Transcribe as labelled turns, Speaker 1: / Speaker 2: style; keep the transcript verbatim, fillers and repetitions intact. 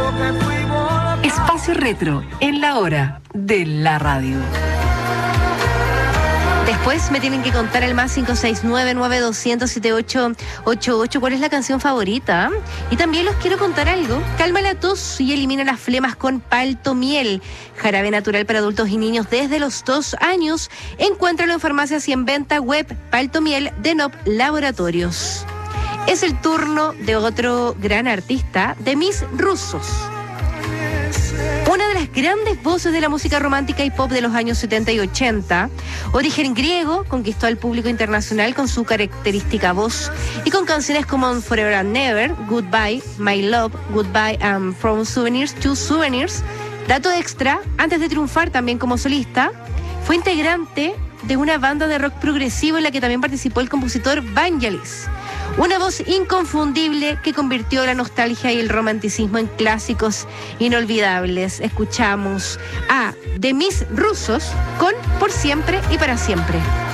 Speaker 1: Espacio Retro, en la hora de la radio.
Speaker 2: Después me tienen que contar el más cinco seis nueve, nueve dos cero cero, siete ocho ocho ocho cuál es la canción favorita. Y también les quiero contar algo. Calma la tos y elimina las flemas con Palto Miel. Jarabe natural para adultos y niños desde los dos años. Encuéntralo en farmacias y en venta web. Palto Miel de N O P Laboratorios. Es el turno de otro gran artista, Demis Roussos. Una de las grandes voces de la música romántica y pop de los años setenta y ochenta, origen griego, conquistó al público internacional con su característica voz y con canciones como Forever and Never, Goodbye, My Love, Goodbye and From Souvenirs to Souvenirs. Dato extra, antes de triunfar también como solista, fue integrante de una banda de rock progresivo en la que también participó el compositor Vangelis. Una voz inconfundible que convirtió la nostalgia y el romanticismo en clásicos inolvidables. Escuchamos a Demis Roussos con Por Siempre y Para Siempre.